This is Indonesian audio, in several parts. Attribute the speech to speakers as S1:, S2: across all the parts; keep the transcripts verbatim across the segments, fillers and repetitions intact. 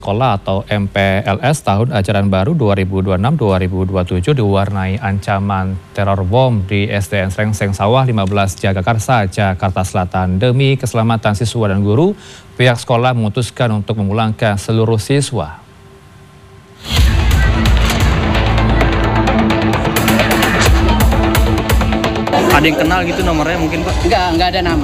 S1: Sekolah atau M P L S tahun ajaran baru dua ribu dua puluh enam dua ribu dua puluh tujuh diwarnai ancaman teror bom di S D N Srengseng Sawah lima belas Jagakarsa, Jakarta Selatan. Demi keselamatan siswa dan guru, pihak sekolah memutuskan untuk memulangkan seluruh siswa.
S2: Ada yang kenal gitu nomornya mungkin, Pak?
S3: Enggak, enggak ada nama.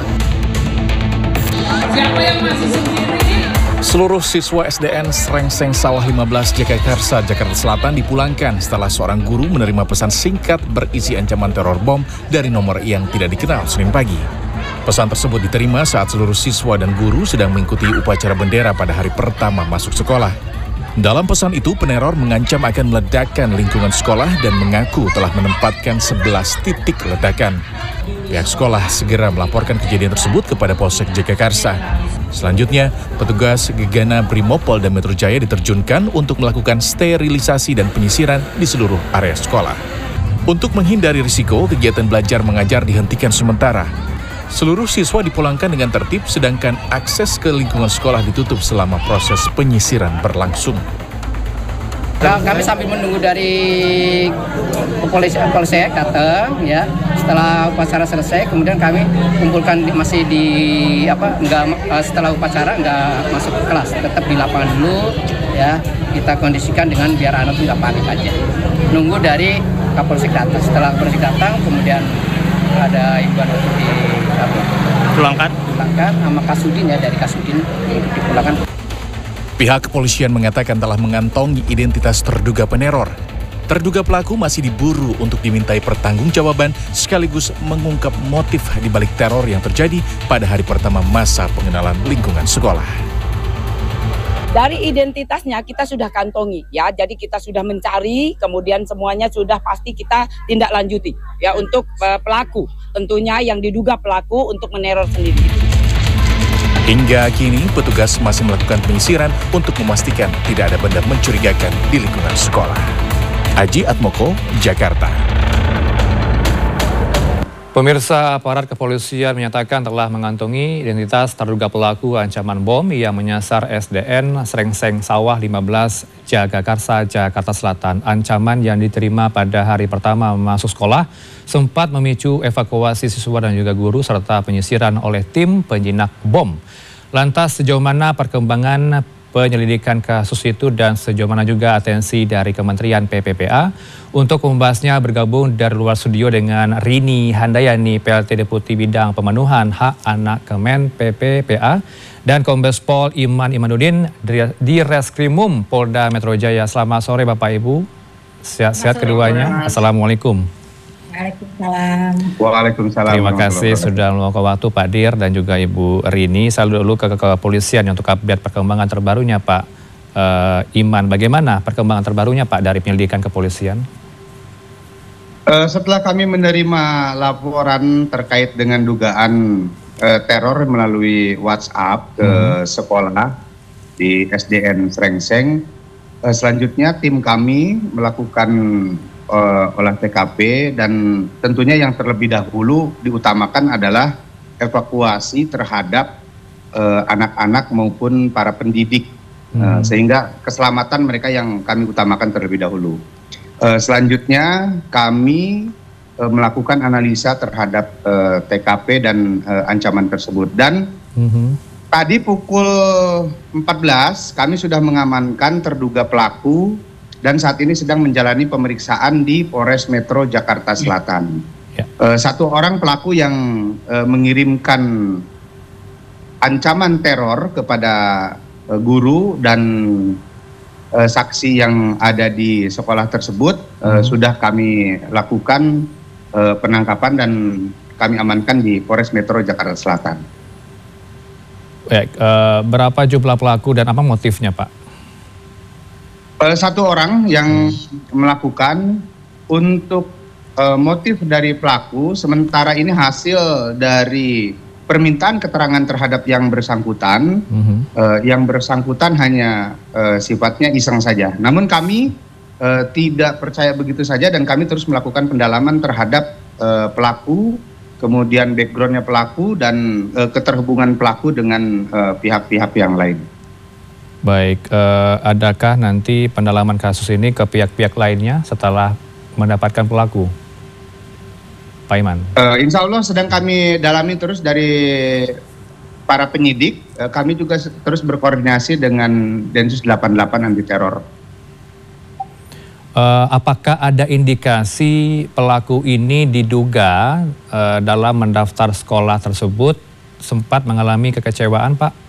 S4: Siapa yang masih sendiri?
S5: Seluruh siswa S D N Srengseng Sawah lima belas Jagakarsa, Jakarta Selatan dipulangkan setelah seorang guru menerima pesan singkat berisi ancaman teror bom dari nomor yang tidak dikenal Senin pagi. Pesan tersebut diterima saat seluruh siswa dan guru sedang mengikuti upacara bendera pada hari pertama masuk sekolah. Dalam pesan itu, peneror mengancam akan meledakkan lingkungan sekolah dan mengaku telah menempatkan sebelas titik ledakan. Pihak sekolah segera melaporkan kejadian tersebut kepada Polsek Jagakarsa. Selanjutnya, petugas Gegana Brimopolda Metro Jaya diterjunkan untuk melakukan sterilisasi dan penyisiran di seluruh area sekolah. Untuk menghindari risiko, kegiatan belajar mengajar dihentikan sementara. Seluruh siswa dipulangkan dengan tertib, sedangkan akses ke lingkungan sekolah ditutup selama proses penyisiran berlangsung.
S3: Kami sambil menunggu dari kepolisian polsek datang, ya. Setelah upacara selesai, kemudian kami kumpulkan di, masih di apa? Enggak setelah upacara enggak masuk ke kelas, tetap di lapangan dulu, ya. Kita kondisikan dengan biar anak tidak panik aja. Nunggu dari Kapolsek datang. Setelah Kapolsek datang, kemudian ada imbauan untuk dipulangkan, dipulangkan sama Kasudin ya dari Kasudin untuk dipulangkan.
S5: Pihak kepolisian mengatakan telah mengantongi identitas terduga peneror. Terduga pelaku masih diburu untuk dimintai pertanggungjawaban sekaligus mengungkap motif di balik teror yang terjadi pada hari pertama masa pengenalan lingkungan sekolah.
S6: Dari identitasnya kita sudah kantongi ya, jadi kita sudah mencari, kemudian semuanya sudah pasti kita tindak lanjuti ya untuk uh, pelaku, tentunya yang diduga pelaku untuk meneror sendiri.
S5: Hingga kini petugas masih melakukan penyisiran untuk memastikan tidak ada benda mencurigakan di lingkungan sekolah. Aji Atmoko, Jakarta.
S1: Pemirsa, aparat kepolisian menyatakan telah mengantongi identitas terduga pelaku ancaman bom yang menyasar S D N Srengseng Sawah lima belas Jagakarsa, Jakarta Selatan. Ancaman yang diterima pada hari pertama masuk sekolah sempat memicu evakuasi siswa dan juga guru serta penyisiran oleh tim penjinak bom. Lantas sejauh mana perkembangan penyelidikan kasus itu dan sejauh mana juga atensi dari Kementerian P P P A? Untuk membahasnya bergabung dari luar studio dengan Rini Handayani, P L T Deputi Bidang Pemenuhan Hak Anak Kemen P P P A, dan Kombes Pol Iman Imanuddin di Reskrimum Polda Metro Jaya. Selamat sore Bapak Ibu, sehat-sehat keduanya. Assalamualaikum.
S7: Waalaikumsalam.
S8: Waalaikumsalam.
S1: Terima kasih sudah meluangkan waktu Pak Dir dan juga Ibu Rini. Saya dulu ke kepolisian untuk update perkembangan terbarunya Pak uh, Iman. Bagaimana perkembangan terbarunya Pak dari penyelidikan kepolisian?
S8: Uh, setelah kami menerima laporan terkait dengan dugaan uh, teror melalui WhatsApp ke hmm. sekolah di S D N Srengseng, uh, selanjutnya tim kami melakukan Uh, olah T K P dan tentunya yang terlebih dahulu diutamakan adalah evakuasi terhadap anak-anak uh, maupun para pendidik hmm. uh, sehingga keselamatan mereka yang kami utamakan terlebih dahulu. Uh, selanjutnya kami uh, melakukan analisa terhadap uh, T K P dan uh, ancaman tersebut dan hmm. tadi pukul empat belas kami sudah mengamankan terduga pelaku dan saat ini sedang menjalani pemeriksaan di Polres Metro Jakarta Selatan. Ya. Uh, satu orang pelaku yang uh, mengirimkan ancaman teror kepada uh, guru dan uh, saksi yang ada di sekolah tersebut uh, hmm. sudah kami lakukan uh, penangkapan dan kami amankan di Polres Metro Jakarta Selatan.
S1: Baik, uh, berapa jumlah pelaku dan apa motifnya Pak?
S8: Satu orang yang hmm. melakukan untuk uh, motif dari pelaku, sementara ini hasil dari permintaan keterangan terhadap yang bersangkutan, hmm. uh, yang bersangkutan hanya uh, sifatnya iseng saja. Namun kami uh, tidak percaya begitu saja dan kami terus melakukan pendalaman terhadap uh, pelaku, kemudian backgroundnya pelaku dan uh, keterhubungan pelaku dengan pihak-pihak uh, yang lain.
S1: Baik, eh, adakah nanti pendalaman kasus ini ke pihak-pihak lainnya setelah mendapatkan pelaku, Pak Iman?
S8: Uh, insya Allah sedang kami dalami terus dari para penyidik. Uh, kami juga terus berkoordinasi dengan Densus delapan puluh delapan anti teror.
S1: Uh, apakah ada indikasi pelaku ini diduga uh, dalam mendaftar sekolah tersebut sempat mengalami kekecewaan, Pak?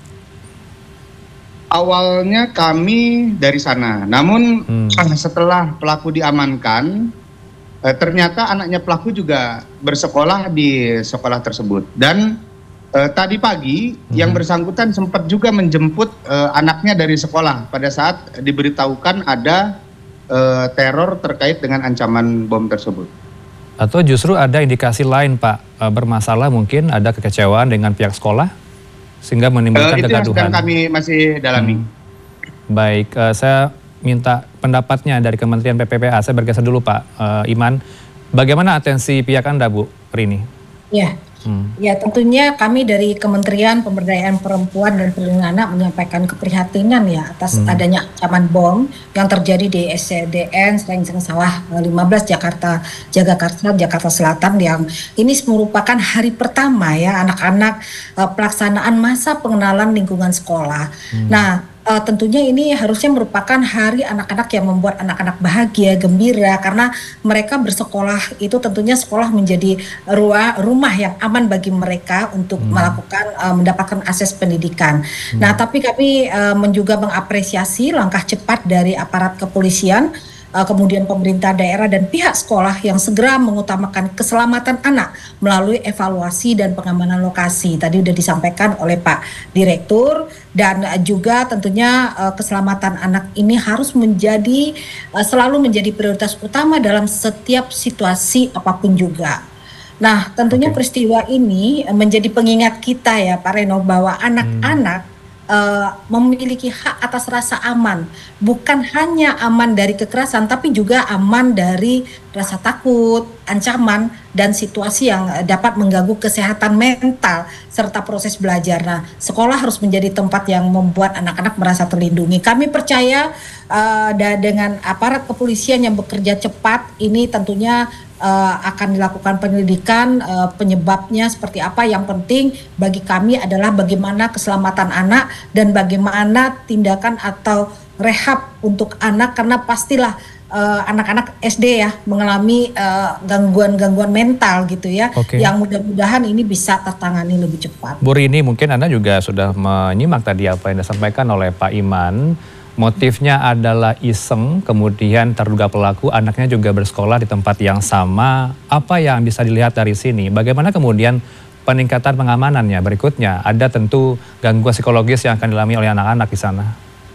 S8: Awalnya kami dari sana, namun hmm. setelah pelaku diamankan, eh, ternyata anaknya pelaku juga bersekolah di sekolah tersebut. Dan eh, tadi pagi hmm. yang bersangkutan sempat juga menjemput eh, anaknya dari sekolah pada saat diberitahukan ada eh, teror terkait dengan ancaman bom tersebut.
S1: Atau justru ada indikasi lain, Pak, eh, bermasalah mungkin ada kekecewaan dengan pihak sekolah? Sehingga menimbulkan uh, itu kegaduhan. Itu yang
S8: kami masih dalami.
S1: Hmm. Baik, uh, saya minta pendapatnya dari Kementerian P P P A. Saya bergeser dulu Pak uh, Iman. Bagaimana atensi pihak Anda, Bu Rini?
S7: Ya, hmm. ya tentunya kami dari Kementerian Pemberdayaan Perempuan dan Perlindungan Anak menyampaikan keprihatinan ya atas hmm. adanya ancaman bom yang terjadi di S D N Srengseng Sawah lima belas Jakarta Jagakarsa Jakarta Selatan, yang ini merupakan hari pertama ya anak-anak uh, pelaksanaan masa pengenalan lingkungan sekolah. Hmm. Nah, Uh, tentunya ini harusnya merupakan hari anak-anak yang membuat anak-anak bahagia, gembira, karena mereka bersekolah itu tentunya sekolah menjadi ruang, rumah yang aman bagi mereka untuk hmm. melakukan uh, mendapatkan akses pendidikan. Hmm. Nah, tapi kami uh, juga mengapresiasi langkah cepat dari aparat kepolisian, Uh, kemudian pemerintah daerah dan pihak sekolah yang segera mengutamakan keselamatan anak melalui evaluasi dan pengamanan lokasi. Tadi sudah disampaikan oleh Pak Direktur, dan uh, juga tentunya uh, keselamatan anak ini harus menjadi uh, selalu menjadi prioritas utama dalam setiap situasi apapun juga. Nah, tentunya okay. peristiwa ini uh, menjadi pengingat kita ya Pak Reno, bahwa anak-anak hmm. Uh, memiliki hak atas rasa aman, bukan hanya aman dari kekerasan, tapi juga aman dari rasa takut, ancaman, dan situasi yang dapat mengganggu kesehatan mental serta proses belajar. Nah, sekolah harus menjadi tempat yang membuat anak-anak merasa terlindungi. Kami percaya uh, dengan aparat kepolisian yang bekerja cepat ini tentunya Uh, akan dilakukan penyelidikan uh, penyebabnya seperti apa. Yang penting bagi kami adalah bagaimana keselamatan anak dan bagaimana tindakan atau rehab untuk anak, karena pastilah uh, anak-anak S D ya mengalami uh, gangguan-gangguan mental gitu ya, okay. yang mudah-mudahan ini bisa tertangani lebih cepat.
S1: Bu Rini, mungkin Anda juga sudah menyimak tadi apa yang disampaikan oleh Pak Iman. Motifnya adalah iseng, kemudian terduga pelaku anaknya juga bersekolah di tempat yang sama. Apa yang bisa dilihat dari sini? Bagaimana kemudian peningkatan pengamanannya berikutnya? Ada tentu gangguan psikologis yang akan dialami oleh anak-anak di sana.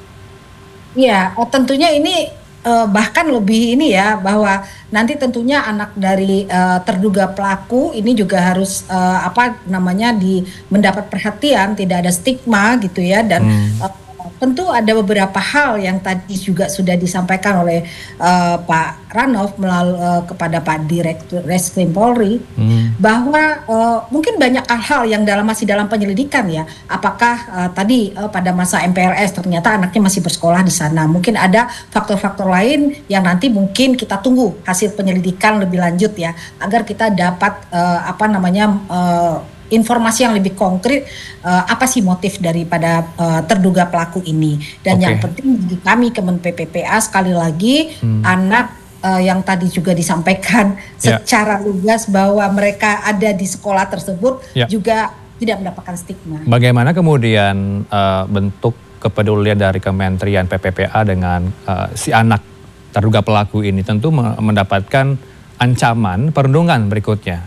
S7: Ya, tentunya ini uh, bahkan lebih ini ya, bahwa nanti tentunya anak dari uh, terduga pelaku ini juga harus uh, apa namanya di mendapat perhatian, tidak ada stigma gitu ya, dan hmm. uh, tentu ada beberapa hal yang tadi juga sudah disampaikan oleh uh, Pak Ranov melalui uh, kepada Pak Direktur Reskrim Polri, hmm. bahwa uh, mungkin banyak hal-hal yang dalam masih dalam penyelidikan ya. Apakah uh, tadi uh, pada masa M P L S ternyata anaknya masih bersekolah di sana. Mungkin ada faktor-faktor lain yang nanti mungkin kita tunggu hasil penyelidikan lebih lanjut ya, agar kita dapat uh, apa namanya uh, informasi yang lebih konkret uh, apa sih motif daripada uh, terduga pelaku ini. Dan okay. yang penting bagi kami Kemen P P P A sekali lagi hmm. anak uh, yang tadi juga disampaikan yeah. secara lugas bahwa mereka ada di sekolah tersebut yeah. juga tidak mendapatkan stigma.
S1: Bagaimana kemudian uh, bentuk kepedulian dari Kementerian P P P A dengan uh, si anak terduga pelaku ini? Tentu mendapatkan ancaman perundungan berikutnya.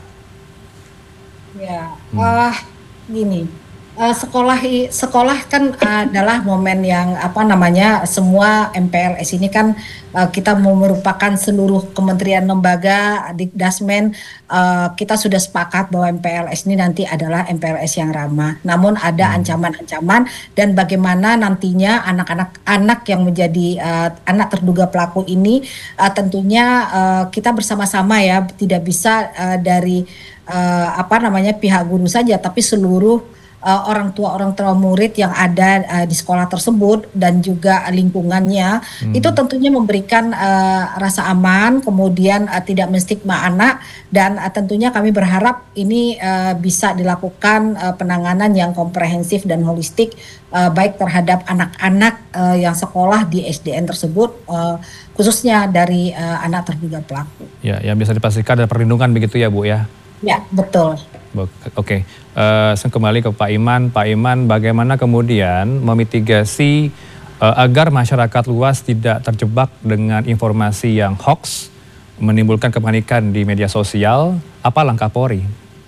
S7: Ya, hmm. uh, gini, uh, sekolah sekolah kan adalah momen yang apa namanya semua M P L S ini kan uh, kita merupakan seluruh kementerian lembaga, Dikdasmen, uh, kita sudah sepakat bahwa M P L S ini nanti adalah M P L S yang ramah. Namun ada ancaman-ancaman dan bagaimana nantinya anak-anak anak yang menjadi uh, anak terduga pelaku ini uh, tentunya uh, kita bersama-sama ya, tidak bisa uh, dari Uh, apa namanya pihak guru saja, tapi seluruh uh, orang tua orang tua murid yang ada uh, di sekolah tersebut dan juga lingkungannya, hmm. itu tentunya memberikan uh, rasa aman, kemudian uh, tidak menstigma anak, dan uh, tentunya kami berharap ini uh, bisa dilakukan uh, penanganan yang komprehensif dan holistik, uh, baik terhadap anak-anak uh, yang sekolah di S D N tersebut, uh, khususnya dari uh, anak terduga pelaku.
S1: Ya, yang bisa dipastikan ada perlindungan begitu ya Bu ya?
S7: Ya, betul.
S1: Oke, uh, kembali ke Pak Iman. Pak Iman, bagaimana kemudian memitigasi uh, agar masyarakat luas tidak terjebak dengan informasi yang hoax, menimbulkan kepanikan di media sosial? Apa langkah Polri?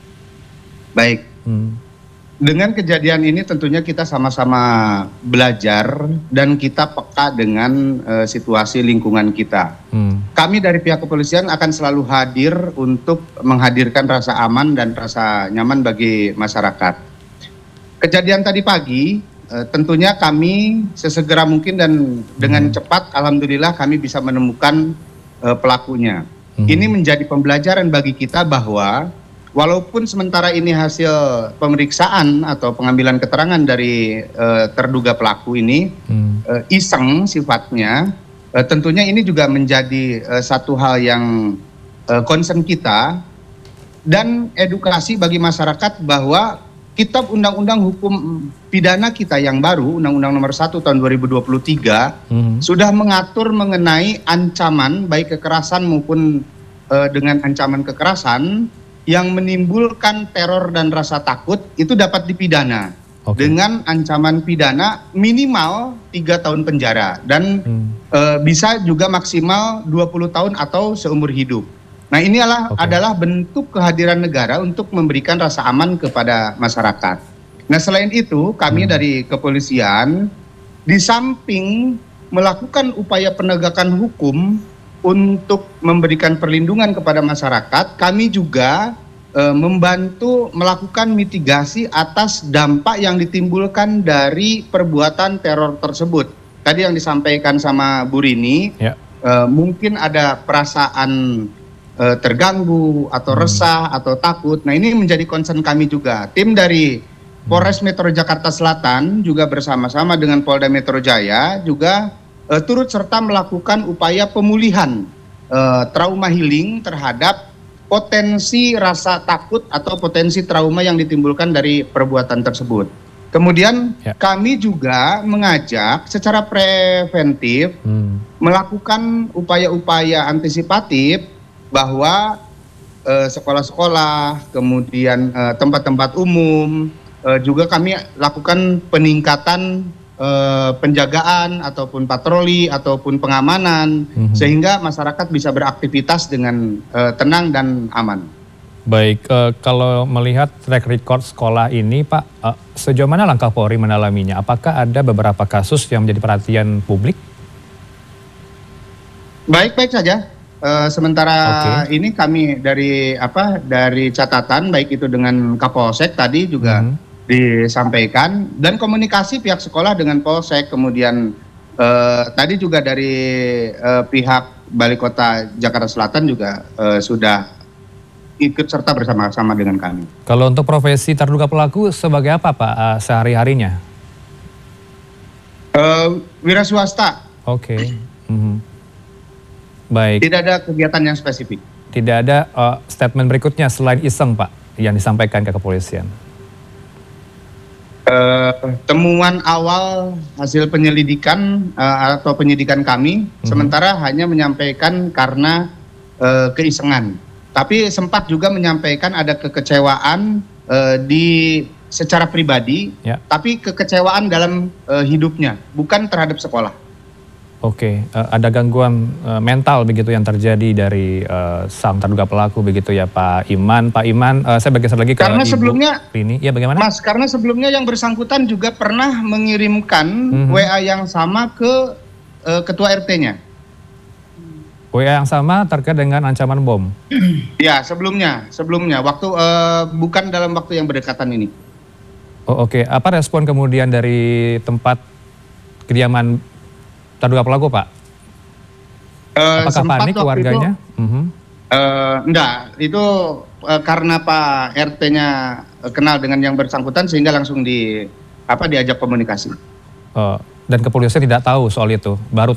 S8: Baik. Hmm. Dengan kejadian ini tentunya kita sama-sama belajar dan kita peka dengan uh, situasi lingkungan kita. Hmm. Kami dari pihak kepolisian akan selalu hadir untuk menghadirkan rasa aman dan rasa nyaman bagi masyarakat. Kejadian tadi pagi uh, tentunya kami sesegera mungkin dan dengan hmm. cepat alhamdulillah kami bisa menemukan uh, pelakunya. Hmm. Ini menjadi pembelajaran bagi kita bahwa walaupun sementara ini hasil pemeriksaan atau pengambilan keterangan dari uh, terduga pelaku ini hmm. uh, iseng sifatnya, uh, tentunya ini juga menjadi uh, satu hal yang uh, concern kita dan edukasi bagi masyarakat bahwa Kitab Undang-Undang Hukum Pidana kita yang baru, Undang-Undang Nomor satu Tahun dua ribu dua puluh tiga, hmm. sudah mengatur mengenai ancaman baik kekerasan maupun uh, dengan ancaman kekerasan yang menimbulkan teror dan rasa takut itu dapat dipidana okay. dengan ancaman pidana minimal tiga tahun penjara dan hmm. e, bisa juga maksimal dua puluh tahun atau seumur hidup. Nah ini adalah, okay. adalah bentuk kehadiran negara untuk memberikan rasa aman kepada masyarakat. Nah selain itu kami hmm. dari kepolisian di samping melakukan upaya penegakan hukum untuk memberikan perlindungan kepada masyarakat, kami juga e, membantu melakukan mitigasi atas dampak yang ditimbulkan dari perbuatan teror tersebut. Tadi yang disampaikan sama Bu Rini, ya. e, mungkin ada perasaan e, terganggu atau hmm. resah atau takut. Nah ini menjadi concern kami juga. Tim dari Polres Metro Jakarta Selatan juga bersama-sama dengan Polda Metro Jaya juga Uh, turut serta melakukan upaya pemulihan uh, trauma healing terhadap potensi rasa takut atau potensi trauma yang ditimbulkan dari perbuatan tersebut. Kemudian ya. kami juga mengajak secara preventif hmm. melakukan upaya-upaya antisipatif bahwa uh, sekolah-sekolah, kemudian uh, tempat-tempat umum, uh, juga kami lakukan peningkatan Uh, penjagaan ataupun patroli ataupun pengamanan mm-hmm. sehingga masyarakat bisa beraktivitas dengan uh, tenang dan aman.
S1: Baik, uh, kalau melihat track record sekolah ini Pak, uh, sejauh mana langkah Polri mendalaminya? Apakah ada beberapa kasus yang menjadi perhatian publik? Baik-baik saja. Uh, sementara okay. ini kami dari apa dari catatan baik itu dengan Kapolsek tadi juga mm-hmm. disampaikan dan komunikasi pihak sekolah dengan Polsek, kemudian eh, tadi juga dari eh, pihak Balai Kota Jakarta Selatan juga eh, sudah ikut serta bersama-sama dengan kami. Kalau untuk profesi terduga pelaku sebagai apa Pak uh, sehari-harinya? Uh, wira swasta. Oke. Okay. Mm-hmm. Baik. Tidak ada kegiatan yang spesifik. Tidak ada uh, statement berikutnya selain iseng Pak yang disampaikan ke kepolisian. Uh, temuan awal hasil penyelidikan uh, atau penyidikan kami hmm. sementara hanya menyampaikan karena uh, keisengan, tapi sempat juga menyampaikan ada kekecewaan uh, di secara pribadi, ya. Tapi kekecewaan dalam uh, hidupnya, bukan terhadap sekolah. Oke, uh, ada gangguan uh, mental begitu yang terjadi dari uh, sang terduga pelaku begitu ya Pak Iman. Pak Iman, uh, saya bergeser lagi ke karena Ibu sebelumnya ini, ya bagaimana? Mas, karena sebelumnya yang bersangkutan juga pernah mengirimkan mm-hmm. W A yang sama ke uh, ketua R T-nya. W A yang sama terkait dengan ancaman bom? Ya, sebelumnya, sebelumnya, waktu uh, bukan dalam waktu yang berdekatan ini. Oh, oke, okay. Apa respon kemudian dari tempat kediaman terduga pelaku Pak? Uh, Apakah panik keluarganya? Itu, uh-huh.
S8: Uh, enggak, itu uh, karena Pak R T-nya kenal dengan yang bersangkutan sehingga langsung di apa diajak komunikasi.
S1: Uh, dan kepolisian tidak tahu soal itu, baru